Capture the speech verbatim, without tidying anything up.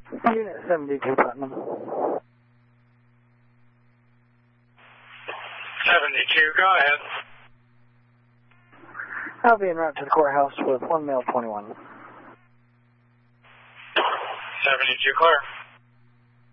Unit seventy-two Platinum. seventy-two, go ahead. I'll be en route to the courthouse with one male twenty-one. seventy-two, clear.